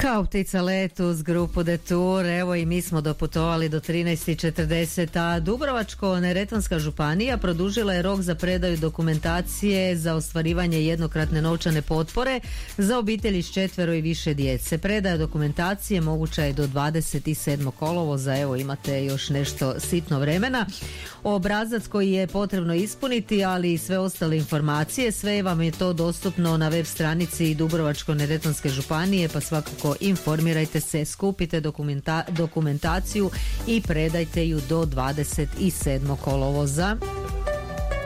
Kao ptica letu uz grupu Detour, evo i mi smo doputovali do 13:40, a Dubrovačko-neretvanska županija produžila je rok za predaju dokumentacije za ostvarivanje jednokratne novčane potpore za obitelji s 4 i više djece. Predaja dokumentacije moguća je do 27. kolovoza, evo imate još nešto sitno vremena. Obrazac koji je potrebno ispuniti, ali i sve ostale informacije, sve vam je to dostupno na web stranici Dubrovačko-neretvanske županije, pa svakako informirajte se, skupite dokumentaciju i predajte ju do 27. kolovoza.